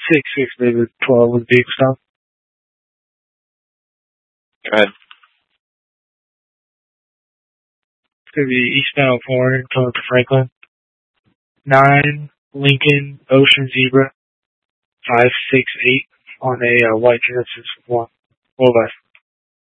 6 David 12 with vehicle stop. Go ahead. It's going to be eastbound 400 coming to Franklin. 9 Lincoln Ocean Zebra 568 on a white Genesis 1. Well,